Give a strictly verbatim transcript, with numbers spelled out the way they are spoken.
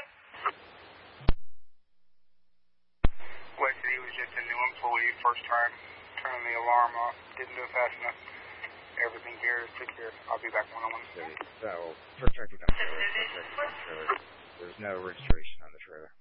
West City was just a new employee, first time turning the alarm off. Didn't do it fast enough. Everything here is secure. I'll be back one on one. So, protected on trailer, protected on trailer. There's no registration on the trailer.